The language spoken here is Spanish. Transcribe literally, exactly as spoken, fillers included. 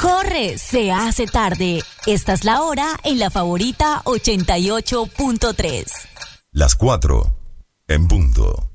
¡Corre! Se hace tarde. Esta es la hora en La Favorita ochenta y ocho punto tres. Las cuatro en punto.